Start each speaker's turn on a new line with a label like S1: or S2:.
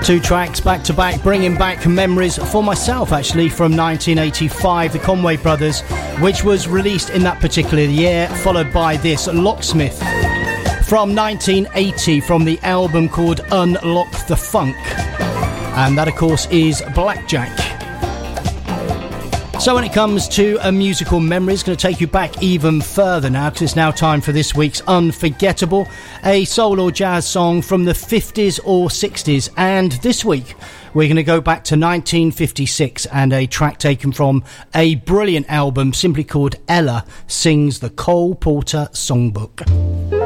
S1: Two tracks back to back, bringing back memories for myself actually from 1985, the Conway Brothers, which was released in that particular year, followed by this Locksmith from 1980 from the album called Unlock the Funk, and that of course is Blackjack. So when it comes to a musical memory, it's going to take you back even further now, because it's now time for this week's Unforgettable, a soul or jazz song from the 50s or 60s. And this week, we're going to go back to 1956 and a track taken from a brilliant album simply called Ella Sings the Cole Porter Songbook.